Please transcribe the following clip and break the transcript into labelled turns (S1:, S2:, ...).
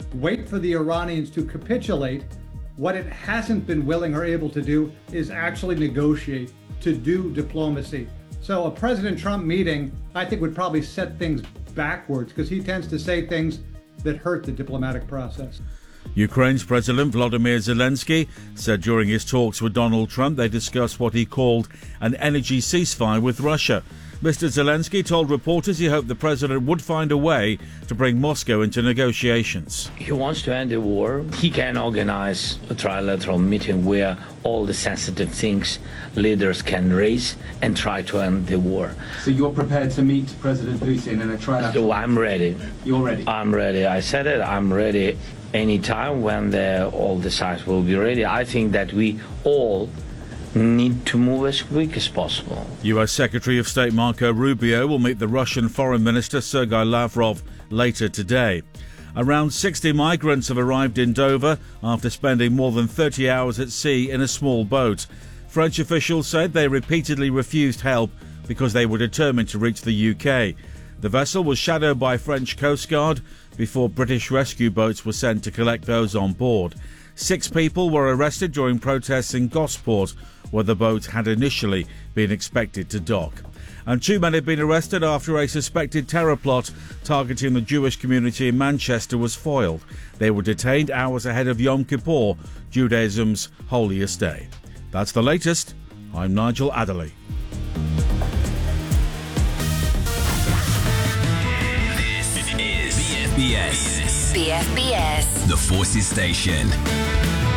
S1: wait for the Iranians to capitulate. What it hasn't been willing or able to do is actually negotiate, to do diplomacy. So a President Trump meeting, I think, would probably set things backwards because he tends to say things that hurt the diplomatic process.
S2: Ukraine's President Volodymyr Zelensky said during his talks with Donald Trump they discussed what he called an energy ceasefire with Russia. Mr. Zelensky told reporters he hoped the president would find a way to bring Moscow into negotiations.
S3: He wants to end the war. He can organize a trilateral meeting where all the sensitive things leaders can raise and try to end the war.
S4: So you're prepared to meet President Putin in a trilateral?
S3: So I'm ready.
S4: You're ready?
S3: I'm ready. I said it. I'm ready anytime when all the sides will be ready. I think that we all need to move as quick as possible.
S2: U.S. Secretary of State Marco Rubio will meet the Russian Foreign Minister Sergei Lavrov later today. Around 60 migrants have arrived in Dover after spending more than 30 hours at sea in a small boat. French officials said they repeatedly refused help because they were determined to reach the UK. The vessel was shadowed by French Coast Guard before British rescue boats were sent to collect those on board. 6 people were arrested during protests in Gosport, where the boat had initially been expected to dock. And 2 men have been arrested after a suspected terror plot targeting the Jewish community in Manchester was foiled. They were detained hours ahead of Yom Kippur, Judaism's holiest day. That's the latest. I'm Nigel Adderley.
S5: This is BFBS.
S6: BFBS.
S5: The Forces Station.